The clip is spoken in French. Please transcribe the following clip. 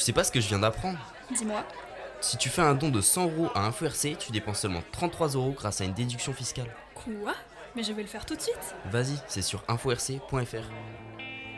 sais pas ce que je viens d'apprendre? Dis-moi. Si tu fais un don de 100 € à InfoRC, tu dépenses seulement 33 € grâce à une déduction fiscale. Quoi? Mais je vais le faire tout de suite. Vas-y, c'est sur inforc.fr.